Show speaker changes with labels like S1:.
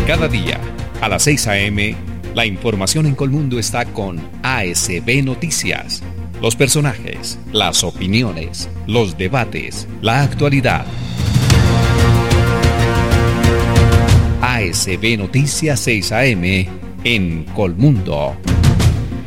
S1: Cada día, a las 6 a.m., la información en Colmundo está con ASB Noticias. Los personajes, las opiniones, los debates, la actualidad. ASB Noticias 6 a.m. en Colmundo.